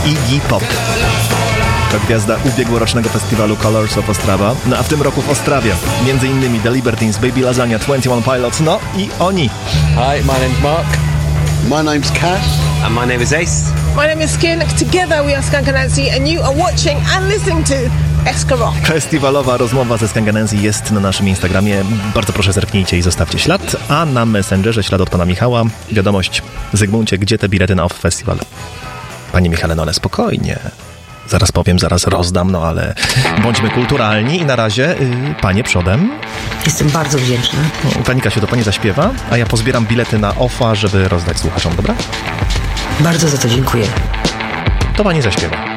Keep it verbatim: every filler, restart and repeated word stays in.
Iggy Pop. To gwiazda ubiegłorocznego festiwalu Colors of Ostrava. No a w tym roku w Ostrawie między innymi The Libertines, Baby Lasagna, twenty one Pilots, no i oni. Hi, my name's Mark. My name's Cass. And my name is Ace. My name is Skin. Together we are Skunk Anansi and you are watching and listening to Eska Rock. Festiwalowa rozmowa ze Skunk Anansi jest na naszym Instagramie. Bardzo proszę zerknijcie i zostawcie ślad. A na Messengerze ślad od pana Michała. Wiadomość: Zygmuncie, gdzie te bilety na Off Festival? Panie Michale, no ale spokojnie. Zaraz powiem, zaraz rozdam, no ale bądźmy kulturalni i na razie yy, panie przodem. Jestem bardzo wdzięczna. No, pani Kasiu, to pani zaśpiewa, a ja pozbieram bilety na Offa, żeby rozdać słuchaczom, dobra? Bardzo za to dziękuję. To pani zaśpiewa.